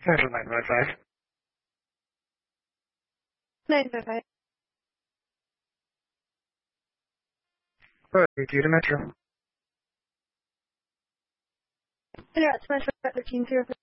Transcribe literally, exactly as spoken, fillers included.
Central nine five five. nine five five. Go ahead, to Metro. Interrupt, Smash thirteen zero.